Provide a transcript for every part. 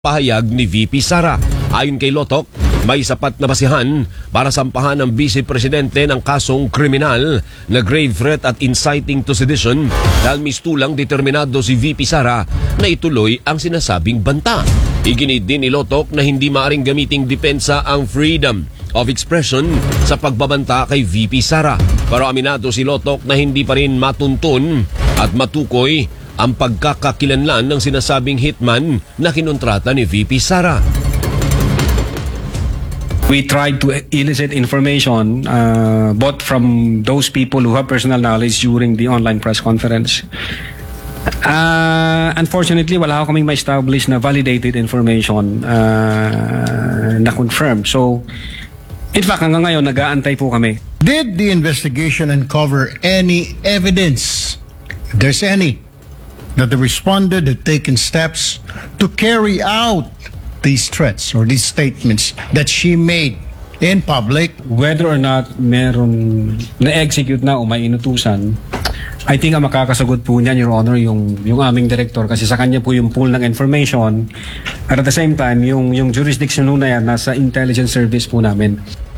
pahayag ni VP Sara. Ayon kay Lotok, may sapat na basihan para sampahan ng Vice Presidente ng kasong kriminal na grave threat at inciting to sedition dahil mistulang determinado si VP Sara na ituloy ang sinasabing banta. Iginit din ni Lotok na hindi maaring gamiting depensa ang freedom of expression sa pagbabanta kay VP Sara. Pero aminado si Lotok na hindi pa rin matuntun at matukoy ang pagkakakilanlan ng sinasabing hitman na kinontrata ni VP Sara. We tried to elicit information both from those people who have personal knowledge during the online press conference. Unfortunately, wala kaming ma-establish na validated information na confirmed. So, in fact, hanggang ngayon, nag-aantay po kami. Did the investigation uncover any evidence, if there's any, that the respondent had taken steps to carry out these threats or these statements that she made in public? Whether or not meron na-execute na o may inutusan, I think ang makakasagot po niyan, Your Honor, yung aming director, kasi sa kanya po yung pool ng information, at the same time, yung jurisdiction na yan, nasa intelligence service po namin.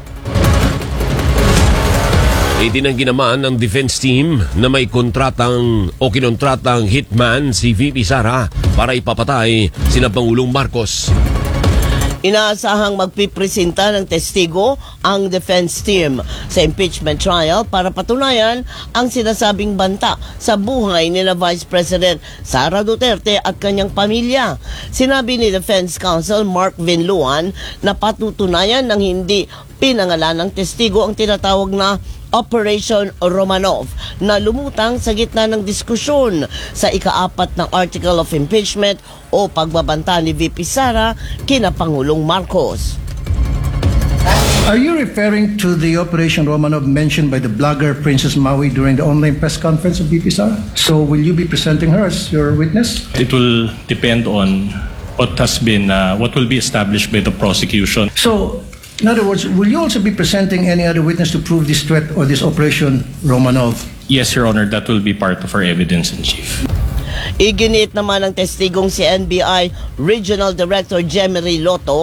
Itinanggi naman ng defense team na may kontratang o kinontratang hitman si VP Sara para ipapatay sina Pangulong Marcos. Inaasahang magpipresenta ng testigo ang defense team sa impeachment trial para patunayan ang sinasabing banta sa buhay ni Vice President Sara Duterte at kanyang pamilya. Sinabi ni Defense Counsel Mark Vinluan na patutunayan ng hindi pinangalan ng testigo ang tinatawag na Operation Romanov na lumutang sa gitna ng diskusyon sa ika-4 ng Article of Impeachment o pagbabanta ni VP Sara kina Pangulong Marcos. Are you referring to the Operation Romanov mentioned by the blogger Princess Maui during the online press conference of VP Sara? So will you be presenting her as your witness? It will depend on what will be established by the prosecution. So, in other words, will you also be presenting any other witness to prove this threat or this Operation Romanov? Yes, Your Honor, that will be part of our evidence in chief. Iginit naman ng testigong si NBI Regional Director Jeremy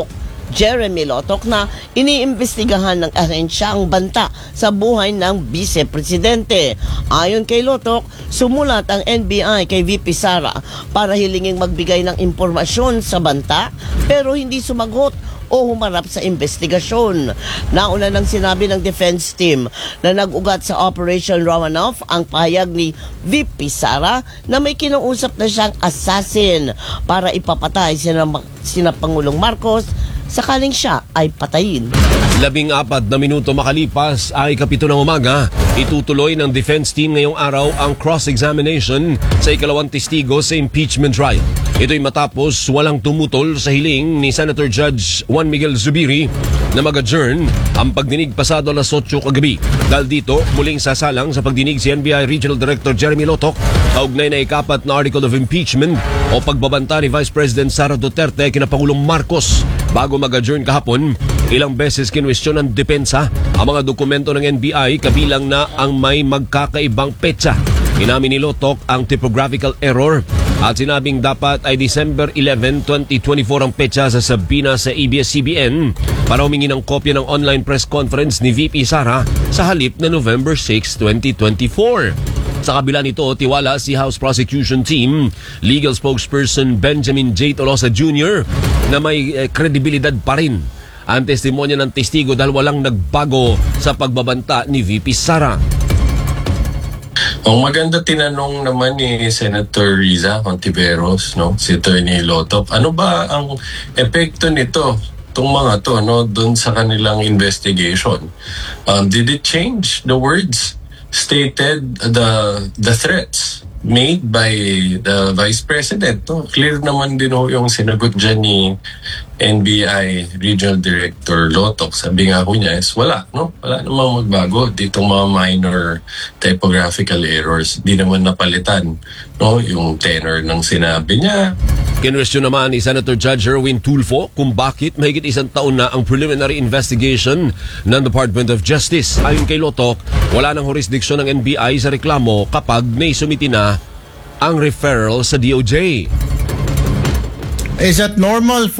Lotok na iniimbestigahan ng ahensya ang banta sa buhay ng Vice Presidente. Ayon kay Lotok, sumulat ang NBI kay VP Sara para hilinging magbigay ng impormasyon sa banta pero hindi sumagot o humarap sa investigasyon. Nauna nang sinabi ng defense team na nag-ugat sa Operation Romanov ang pahayag ni VP Sara na may kinausap na siyang assassin para ipapatay sina Pangulong Marcos sakaling siya ay patayin. 14 na minuto makalipas ay 7 ng umaga, itutuloy ng defense team ngayong araw ang cross-examination sa ikalawang testigo sa impeachment trial. Ito'y matapos walang tumutol sa hiling ni Senator Judge Juan Miguel Zubiri na mag-adjourn ang pagdinig pasado alas 8 kagabi. Dahil dito, muling sasalang sa pagdinig si NBI Regional Director Jeremy Lotok kaugnay na ika-4 na Article of Impeachment o pagbabanta ni Vice President Sara Duterte kina Pangulong Marcos. Bago mag-adjourn kahapon, ilang beses kinwestiyon ng depensa ang mga dokumento ng NBI kabilang na ang may magkakaibang petsa. Inamin ni Lotok ang typographical error at sinabing dapat ay December 11, 2024 ang petsa sa Sabina sa ABS-CBN para humingi ng kopya ng online press conference ni VP Sara sa halip na November 6, 2024. Sa kabila nito, tiwala si House Prosecution Team, Legal Spokesperson Benjamin J. Tolosa Jr. na may kredibilidad pa rin ang testimonya ng testigo dahil walang nagbago sa pagbabanta ni VP Sara. Ang maganda tinanong naman ni Senator Riza Hontiveros, no, si Attorney Lotok, ano ba ang epekto nito, itong mga to, no, doon sa kanilang investigation? Did it change the words stated, the threats made by the Vice President? No? Clear naman din ho yung sinagot dyan ni NBI Regional Director Lotok. Sabi nga ko niya is wala, no? Wala namang magbago ditong mga minor typographical errors. Di naman napalitan, no? Yung tenor ng sinabi niya. Kinwestiyon naman ni Senator Judge Erwin Tulfo kung bakit mahigit 1 taon na ang preliminary investigation ng Department of Justice. Ayon kay Lotok, wala nang jurisdiksyon ng NBI sa reklamo kapag naisumiti na ang referral sa DOJ. Is that normal